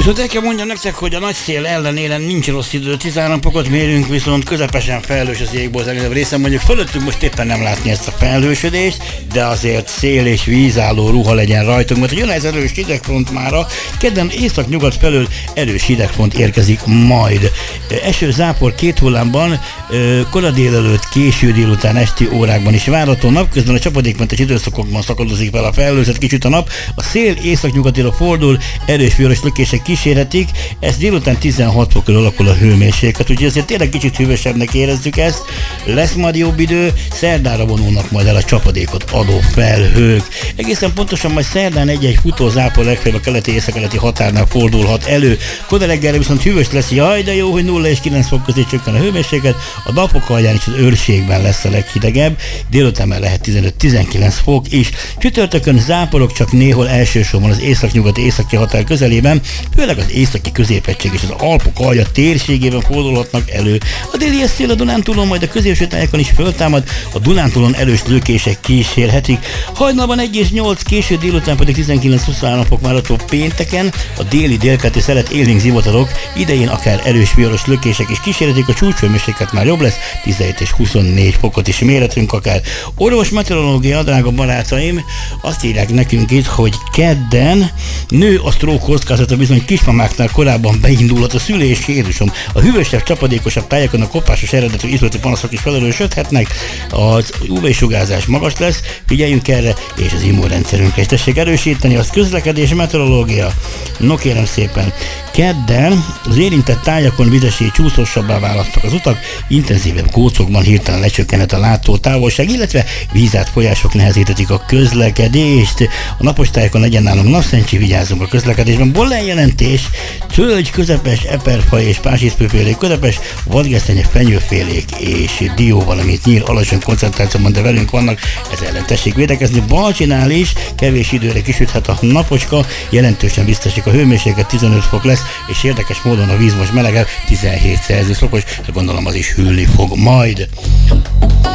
Viszont el kell mondjam nektek, hogy a nagy szél ellenére nincs rossz idő, 13 fokot mérünk, viszont közepesen felhős az égbolt legnagyobb része, mondjuk fölöttünk most éppen nem látni ezt a felhősödést, de azért szél és vízálló ruha legyen rajtunk, mert jön ez erős hidegfront mára, kedden észak-nyugat felől erős hidegfront érkezik majd. Eső zápor két hullámban, kora délelőtt, késő délután esti órákban is várható, napközben a csapadékmentes időszakokban szakadozik fel a felhőzet kicsit a nap, a szél észak-nyugatira fordul, erős viharos lökések kísérhetik, ez délután 16 fok körül alakul a hőmérséklet, úgyhogy azért tényleg kicsit hűvösebbnek érezzük ezt, lesz majd jobb idő, szerdára vonulnak majd el a csapadékot adó felhők. Egészen pontosan majd szerdán egy-egy futózápor legfeljebb a keleti északkeleti határnál fordulhat elő, kora reggelre viszont hűvös lesz, jaj de jó, hogy 0 és 9 fok közé csökken a hőmérséklet, a napok alján is az őrségben lesz a leghidegebb, délután már lehet 15-19 fok is. Csütörtökön záporok csak néhol elsősorban az északnyugati északi határ közelében, főleg az északi középhegység és az Alpok alja térségében fordulhatnak elő. A déli szél a Dunántúlon, majd a középső tájakon is föltámad, a Dunántúlon erős lökések kísérhetik. Hajnalban 1 és 8, késő délután pedig 19-23 fok várható pénteken, a déli délkeleti szelet élénk zivatarok, idején akár erős viharos lökések is kísérhetik, a csúcshőmérséklet már jobb lesz, 17 és 24 fokot is mérhetünk akár. Orvos meteorológia, drága barátaim, azt írják nekünk itt, hogy kedden nő a stroke kockázata bizony kismamáknál korábban beindulhat a szülés Jézusom. A hűvösebb, csapadékosabb tájakon a kopásos eredetű izületi panaszok is felerősödhetnek, az UV-sugárzás magas lesz, figyeljünk erre, és az immunrendszerünkre is tessék erősíteni, az közlekedés, meteorológia. No kérem szépen, kedden az érintett tájakon vizesé csúszósabbá válhatnak az utak, intenzívebb kócokban hirtelen lecsökkenhet a látótávolság, illetve vízátfolyások nehezítetik a közlekedést. A napos tájakon legyen nálunk napszencsi, vigyázzunk a közlekedésben. Bollen jelentés, tölgy, közepes, eperfaj és pásízpőfélék közepes, vadgesztenye, fenyőfélék és dió, valamint nyír alacsony koncentrációban, de velünk vannak, ez ellen tessék védekezni. Balcsinál is kevés időre kisüthet a napocska, jelentősen biztosik a hőmérséklet, 15 fok lesz, és érdekes módon a víz most melegebb, 17 Celsius fokos, de gondolom az is hűlni fog majd.